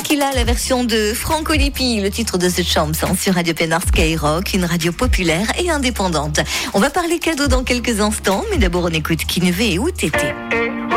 Tranquilla, la version de Franco Lippi, le titre de cette chanson sur Radio Pénard Skyrock, une radio populaire et indépendante. On va parler cadeaux dans quelques instants, mais d'abord on écoute Kinvé et Outété.